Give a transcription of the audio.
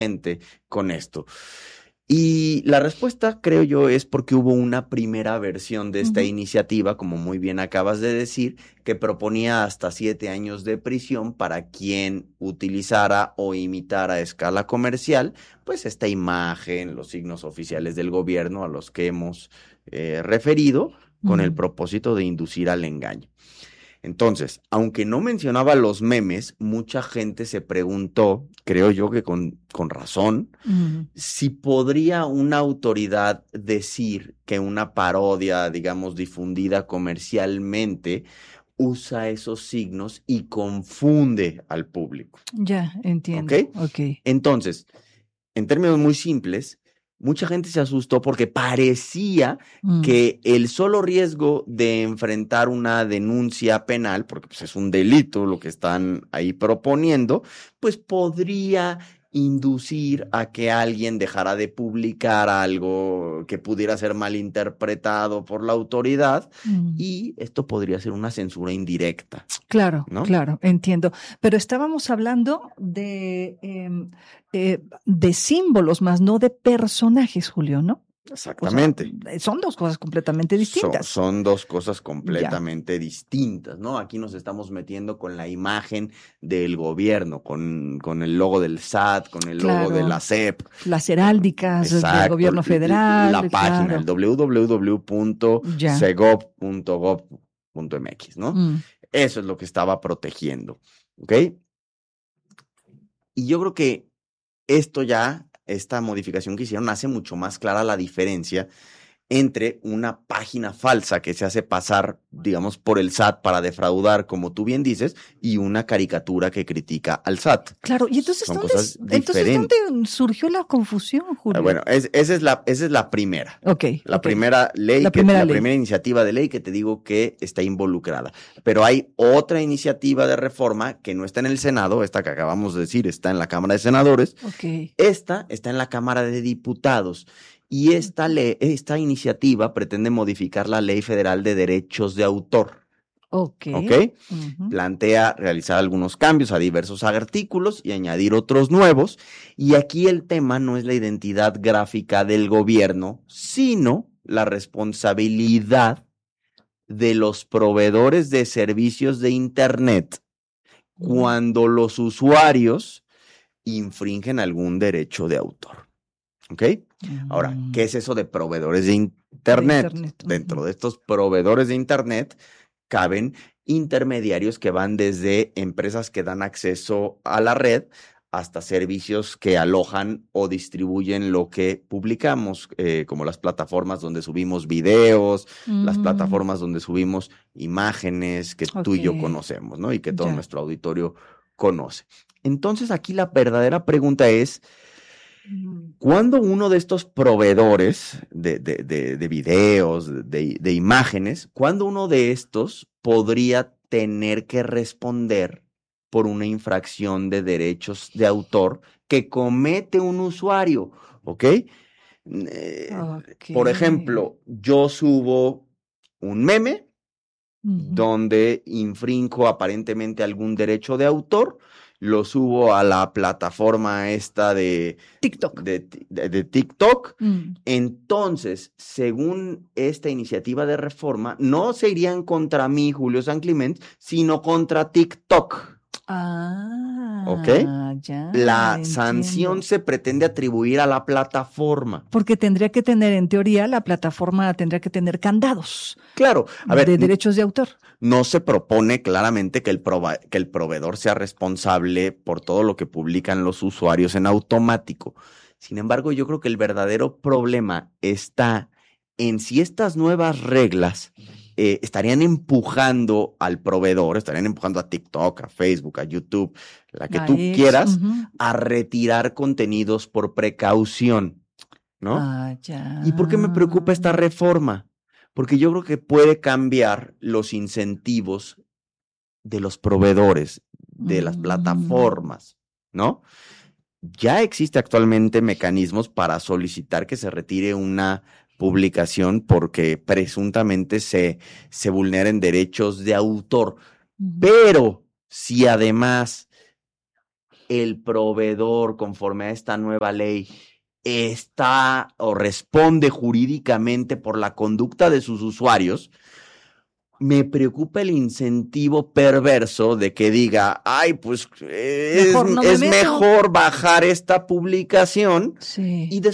con esto? Y la respuesta, creo yo, es porque hubo una primera versión de esta iniciativa, como muy bien acabas de decir, que proponía hasta 7 años de prisión para quien utilizara o imitara a escala comercial, pues esta imagen, los signos oficiales del gobierno a los que hemos referido, con el propósito de inducir al engaño. Entonces, aunque no mencionaba los memes, mucha gente se preguntó, creo yo que con razón, si podría una autoridad decir que una parodia, digamos, difundida comercialmente, usa esos signos y confunde al público. Ya, entiendo. ¿Ok? Entonces, en términos muy simples, mucha gente se asustó porque parecía que el solo riesgo de enfrentar una denuncia penal, porque pues, es un delito lo que están ahí proponiendo, pues podría inducir a que alguien dejara de publicar algo que pudiera ser malinterpretado por la autoridad y esto podría ser una censura indirecta. Claro, ¿no? claro, entiendo. Pero estábamos hablando de símbolos, más no de personajes, Julio, ¿no? Exactamente. O sea, son dos cosas completamente distintas. Son dos cosas completamente distintas, ¿no? Aquí nos estamos metiendo con la imagen del gobierno, con el logo del SAT, con el logo de la SEP. Las heráldicas del gobierno federal. La página, el www.segov.gov.mx, ¿no? Eso es lo que estaba protegiendo, ¿ok? Y yo creo que esta modificación que hicieron hace mucho más clara la diferencia entre una página falsa que se hace pasar, digamos, por el SAT para defraudar, como tú bien dices, y una caricatura que critica al SAT. Claro, y entonces, ¿dónde surgió la confusión, Julio? Bueno, esa es la primera. Primera ley, la primera iniciativa de ley que te digo que está involucrada. Pero hay otra iniciativa de reforma que no está en el Senado, esta que acabamos de decir está en la Cámara de Senadores. Esta está en la Cámara de Diputados. Y esta iniciativa pretende modificar la Ley Federal de Derechos de Autor. ¿Ok? Plantea realizar algunos cambios a diversos artículos y añadir otros nuevos. Y aquí el tema no es la identidad gráfica del gobierno, sino la responsabilidad de los proveedores de servicios de Internet cuando los usuarios infringen algún derecho de autor. ¿Ok? Ahora, ¿qué es eso de proveedores de Internet? Dentro de estos proveedores de Internet caben intermediarios que van desde empresas que dan acceso a la red hasta servicios que alojan o distribuyen lo que publicamos, como las plataformas donde subimos videos, las plataformas donde subimos imágenes que tú y yo conocemos, ¿no? Y que todo nuestro auditorio conoce. Entonces, aquí la verdadera pregunta es, ¿cuándo uno de estos proveedores de videos, de imágenes, cuándo uno de estos podría tener que responder por una infracción de derechos de autor que comete un usuario? ¿Ok? Por ejemplo, yo subo un meme donde infrinjo aparentemente algún derecho de autor, lo subo a la plataforma esta de TikTok. De TikTok. Entonces, según esta iniciativa de reforma, no se irían contra mí, Julio San Clement, sino contra TikTok. ¿Ok? La sanción se pretende atribuir a la plataforma. Porque tendría que tener, en teoría, la plataforma tendría que tener candados. Claro, de derechos de autor. No se propone claramente que el proveedor sea responsable por todo lo que publican los usuarios en automático. Sin embargo, yo creo que el verdadero problema está en si estas nuevas reglas estarían empujando al proveedor, estarían empujando a TikTok, a Facebook, a YouTube, la que tú quieras, a retirar contenidos por precaución, ¿no? ¿Y por qué me preocupa esta reforma? Porque yo creo que puede cambiar los incentivos de los proveedores, de las plataformas, ¿no? Ya existe actualmente mecanismos para solicitar que se retire una publicación porque presuntamente se vulneren derechos de autor. Pero si además el proveedor, conforme a esta nueva ley, está o responde jurídicamente por la conducta de sus usuarios, me preocupa el incentivo perverso de que diga, ay, pues es mejor bajar esta publicación y